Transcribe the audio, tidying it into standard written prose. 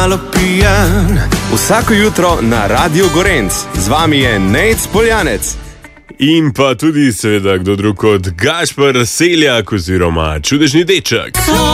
malo pijan. Vsako jutro na Radio Gorenc. Z vami je Nejc Poljanec. In pa tudi seveda kdo drug kot Gašper Seljak oziroma Čudežni deček.